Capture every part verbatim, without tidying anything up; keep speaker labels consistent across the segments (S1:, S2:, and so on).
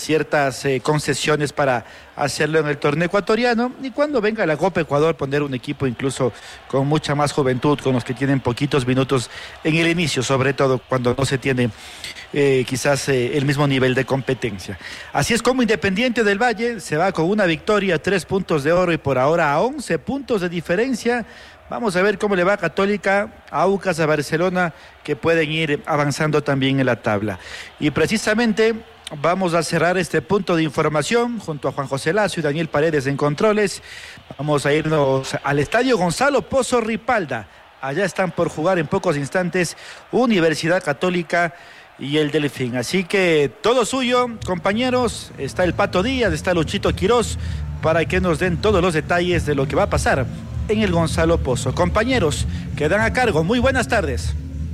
S1: ciertas eh, concesiones para hacerlo en el torneo ecuatoriano, y cuando venga la Copa Ecuador poner un equipo incluso con mucha más juventud, con los que tienen poquitos minutos en el inicio, sobre todo cuando no se tiene eh, quizás eh, el mismo nivel de competencia. Así es como Independiente del Valle se va con una victoria, tres puntos de oro y por ahora a once puntos de diferencia. Vamos a ver cómo le va a Católica, a Aucas, a Barcelona, que pueden ir avanzando también en la tabla. Y precisamente vamos a cerrar este punto de información junto a Juan José Lazo y Daniel Paredes en controles. Vamos a irnos al estadio Gonzalo Pozo Ripalda. Allá están por jugar en pocos instantes Universidad Católica y el Delfín. Así que todo suyo, compañeros. Está el Pato Díaz, está Luchito Quirós, para que nos den todos los detalles de lo que va a pasar en el Gonzalo Pozo. Compañeros, quedan a cargo. Muy buenas tardes.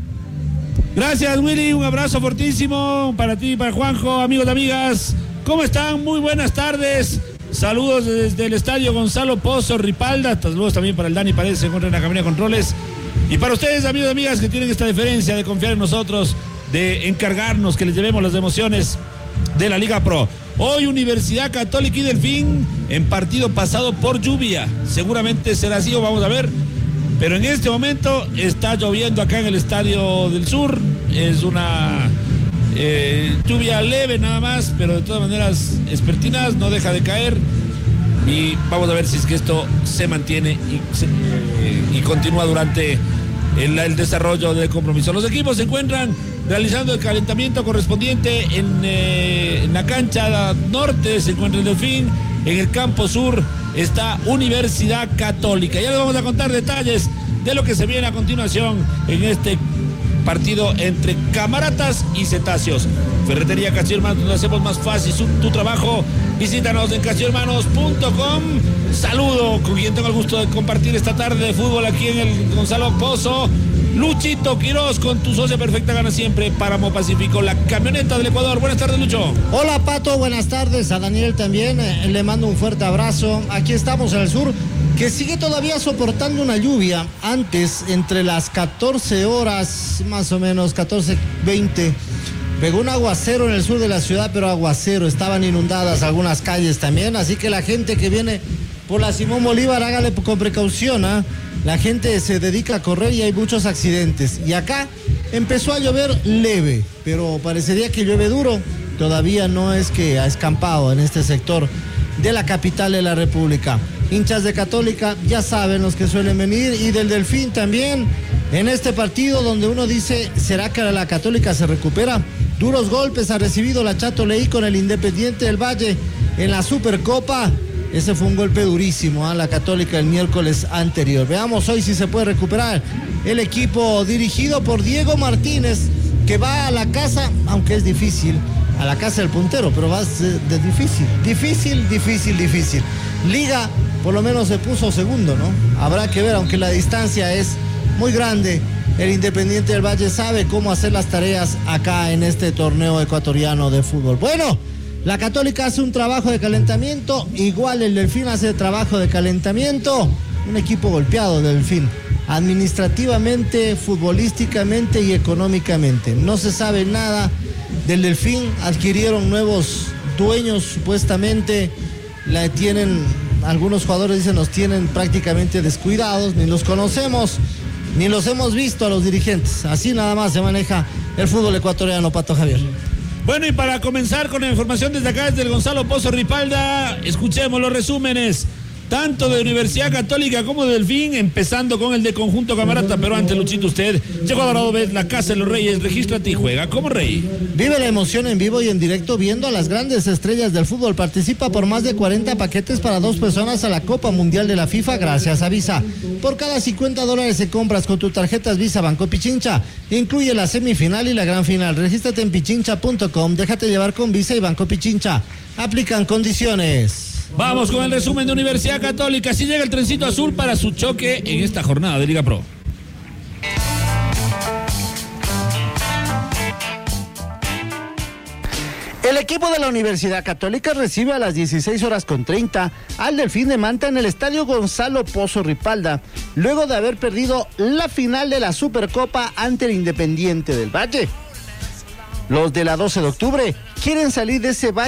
S2: Gracias, Willy, un abrazo fortísimo para ti, para Juanjo, amigos y amigas. ¿Cómo están? Muy buenas tardes. Saludos desde el estadio Gonzalo Pozo Ripalda. Saludos también para el Dani Paredes, se encuentra en la cabina de controles. Y para ustedes, amigos y amigas, que tienen esta deferencia de confiar en nosotros, de encargarnos que les llevemos las emociones de la Liga Pro. Hoy Universidad Católica y Delfín en partido pasado por lluvia. Seguramente será así, o vamos a ver. Pero en este momento está lloviendo acá en el Estadio del Sur. Es una eh, lluvia leve nada más, pero de todas maneras espertinas, no deja de caer. Y vamos a ver si es que esto se mantiene y, se, eh, y continúa durante el, el desarrollo del compromiso. Los equipos se encuentran realizando el calentamiento correspondiente en, eh, en la cancha norte. Se encuentra el Delfín. En el campo sur está Universidad Católica. Ya les vamos a contar detalles de lo que se viene a continuación en este partido entre Camaratas y Cetáceos. Ferretería Castillo Hermanos, donde hacemos más fácil su, tu trabajo. Visítanos en castillo hermanos punto com. Saludo con quien tengo el gusto de compartir esta tarde de fútbol aquí en el Gonzalo Pozo. Luchito Quirós, con tu socia perfecta gana siempre, Páramo Pacífico, la camioneta del Ecuador. Buenas tardes, Lucho.
S3: Hola, Pato, buenas tardes. A Daniel también, eh, le mando un fuerte abrazo. Aquí estamos en el sur, que sigue todavía soportando una lluvia. Antes, entre las catorce horas, más o menos, catorce veinte, pegó un aguacero en el sur de la ciudad, pero aguacero. Estaban inundadas algunas calles también, así que la gente que viene por la Simón Bolívar, hágale con precaución, ¿ah? ¿eh? La gente se dedica a correr y hay muchos accidentes. Y acá empezó a llover leve, pero parecería que llueve duro. Todavía no es que ha escampado en este sector de la capital de la República. Hinchas de Católica, ya saben los que suelen venir, y del Delfín también, en este partido donde uno dice, ¿será que la Católica se recupera? Duros golpes ha recibido la Chato Leí con el Independiente del Valle en la Supercopa. Ese fue un golpe durísimo a ¿eh? la Católica el miércoles anterior. Veamos hoy si se puede recuperar el equipo dirigido por Diego Martínez, que va a la casa, aunque es difícil, a la casa del puntero, pero va de, de difícil, difícil, difícil, difícil. Liga, por lo menos se puso segundo, ¿no? Habrá que ver, aunque la distancia es muy grande. El Independiente del Valle sabe cómo hacer las tareas acá en este torneo ecuatoriano de fútbol. Bueno, la Católica hace un trabajo de calentamiento, igual el Delfín hace trabajo de calentamiento. Un equipo golpeado del Delfín, administrativamente, futbolísticamente y económicamente. No se sabe nada del Delfín, adquirieron nuevos dueños supuestamente, la tienen, algunos jugadores dicen nos tienen prácticamente descuidados, ni los conocemos, ni los hemos visto a los dirigentes. Así nada más se maneja el fútbol ecuatoriano, Pato Javier.
S2: Bueno, y para comenzar con la información desde acá, desde el Gonzalo Pozo Ripalda, escuchemos los resúmenes, tanto de Universidad Católica como de Delfín, empezando con el de Conjunto Camarata. Pero antes, Luchito, usted llegó a Dorado Bet, la casa de los reyes, regístrate y juega como rey.
S3: Vive la emoción en vivo y en directo viendo a las grandes estrellas del fútbol. Participa por más de cuarenta paquetes para dos personas a la Copa Mundial de la FIFA gracias a Visa. Por cada cincuenta dólares de compras con tus tarjetas Visa Banco Pichincha, incluye la semifinal y la gran final. Regístrate en pichincha punto com, déjate llevar con Visa y Banco Pichincha. Aplican condiciones.
S2: Vamos con el resumen de Universidad Católica. Así llega el trencito azul para su choque en esta jornada de Liga Pro.
S3: El equipo de la Universidad Católica recibe a las dieciséis horas con treinta al Delfín de Manta en el estadio Gonzalo Pozo Ripalda, luego de haber perdido la final de la Supercopa ante el Independiente del Valle. Los de la doce de octubre quieren salir de ese valle